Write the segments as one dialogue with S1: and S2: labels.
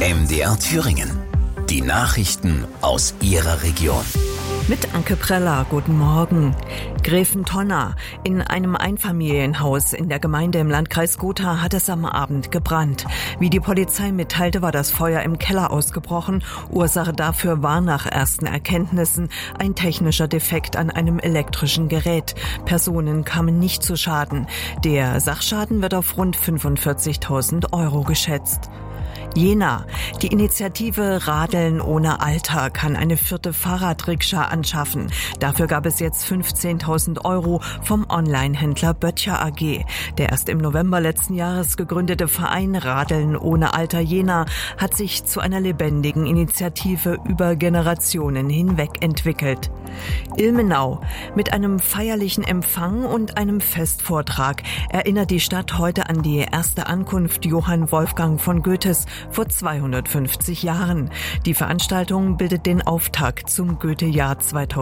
S1: MDR Thüringen. Die Nachrichten aus Ihrer Region.
S2: Mit Anke Preller, guten Morgen. Gräfentonna. In einem Einfamilienhaus in der Gemeinde im Landkreis Gotha hat es am Abend gebrannt. Wie die Polizei mitteilte, war das Feuer im Keller ausgebrochen. Ursache dafür war nach ersten Erkenntnissen ein technischer Defekt an einem elektrischen Gerät. Personen kamen nicht zu Schaden. Der Sachschaden wird auf rund 45.000 € geschätzt. Jena. Die Initiative Radeln ohne Alter kann eine 4. Fahrradrikscha anschaffen. Dafür gab es jetzt 15.000 € vom Online-Händler Böttcher AG. Der erst im November letzten Jahres gegründete Verein Radeln ohne Alter Jena hat sich zu einer lebendigen Initiative über Generationen hinweg entwickelt. Ilmenau. Mit einem feierlichen Empfang und einem Festvortrag erinnert die Stadt heute an die erste Ankunft Johann Wolfgang von Goethes vor 250 Jahren. Die Veranstaltung bildet den Auftakt zum Goethe-Jahr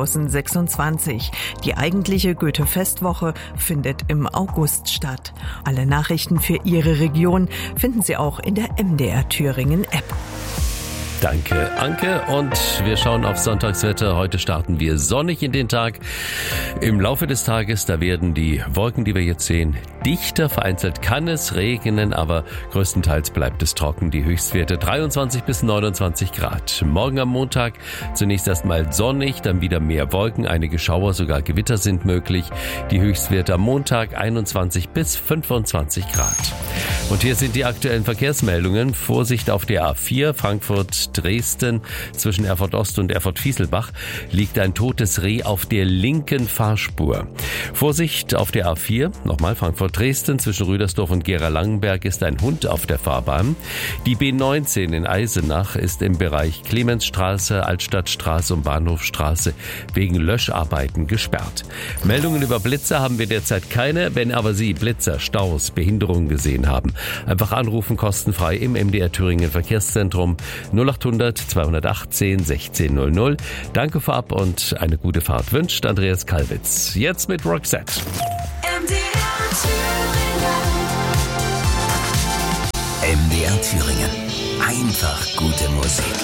S2: 2026. Die eigentliche Goethe-Festwoche findet im August statt. Alle Nachrichten für Ihre Region finden Sie auch in der MDR Thüringen App.
S3: Danke, Anke. Und wir schauen auf Sonntagswetter. Heute starten wir sonnig in den Tag. Im Laufe des Tages, da werden die Wolken, die wir jetzt sehen, dichter. Vereinzelt kann es regnen, aber größtenteils bleibt es trocken. Die Höchstwerte 23 bis 29 Grad. Morgen am Montag zunächst erstmal sonnig, dann wieder mehr Wolken. Einige Schauer, sogar Gewitter sind möglich. Die Höchstwerte am Montag 21 bis 25 Grad. Und hier sind die aktuellen Verkehrsmeldungen. Vorsicht auf der A4 Frankfurt-Dresden. Zwischen Erfurt-Ost und Erfurt-Fieselbach liegt ein totes Reh auf der linken Fahrspur. Vorsicht auf der A4, nochmal Frankfurt-Dresden. Zwischen Rüdersdorf und Gera-Langenberg ist ein Hund auf der Fahrbahn. Die B19 in Eisenach ist im Bereich Clemensstraße, Altstadtstraße und Bahnhofstraße wegen Löscharbeiten gesperrt. Meldungen über Blitzer haben wir derzeit keine. Wenn aber Sie Blitzer, Staus, Behinderungen gesehen haben, einfach anrufen, kostenfrei im MDR Thüringen Verkehrszentrum 0800 218 1600. Danke vorab und eine gute Fahrt wünscht Andreas Kalwitz. Jetzt mit Roxette.
S1: MDR Thüringen. Einfach gute Musik.